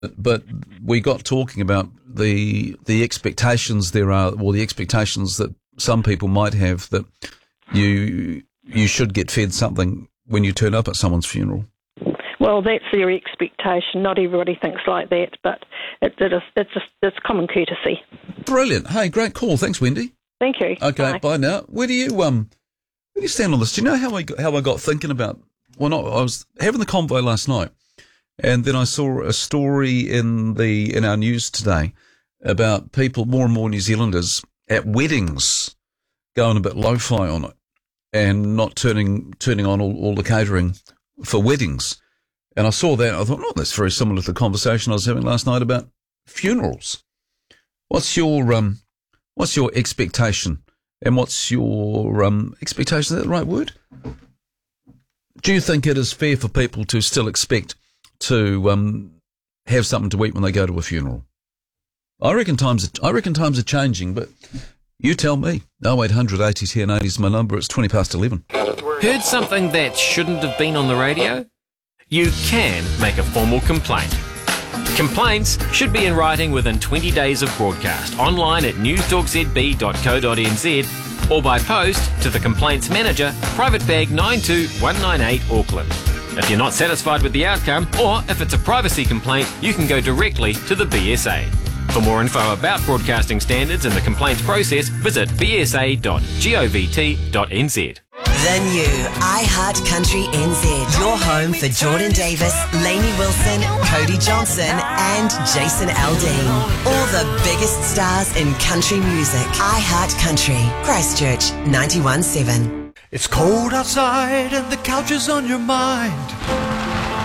But we got talking about the expectations there are, or the expectations that some people might have that you should get fed something when you turn up at someone's funeral. Well, that's their expectation. Not everybody thinks like that, but it's common courtesy. Brilliant. Hey, great call. Thanks, Wendy. Thank you. Okay, bye now. Where do you stand on this? Do you know how I got thinking about? Well, I was having the convo last night, and then I saw a story in our news today about people, more and more New Zealanders at weddings, going a bit lo-fi on it and not turning on all the catering for weddings. And I saw that and I thought, oh, that's very similar to the conversation I was having last night about funerals. What's your expectation? And what's your expectation? Is that the right word? Do you think it is fair for people to still expect to have something to eat when they go to a funeral? I reckon times are changing, but you tell me. 0800 80 10 80 is my number. It's 11:20. Heard something that shouldn't have been on the radio? You can make a formal complaint. Complaints should be in writing within 20 days of broadcast, online at newstalkzb.co.nz or by post to the Complaints Manager, Private Bag 92198 Auckland. If you're not satisfied with the outcome, or if it's a privacy complaint, you can go directly to the BSA. For more info about broadcasting standards and the complaints process, visit bsa.govt.nz. The new iHeart Country NZ. Your home for Jordan Davis, Lainey Wilson, Cody Johnson and Jason Aldean. All the biggest stars in country music. iHeart Country. Christchurch 91.7. It's cold outside and the couch is on your mind.